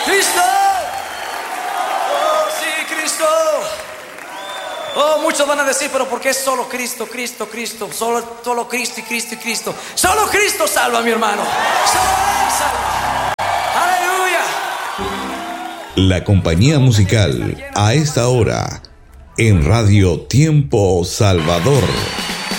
Cristo. Oh, sí, Cristo. Oh, muchos van a decir, pero ¿por qué solo Cristo, Cristo, Cristo? Solo Cristo y Cristo y Cristo. Solo Cristo salva, mi hermano. Solo Él salva. Aleluya. La compañía musical a esta hora en Radio Tiempo Salvador.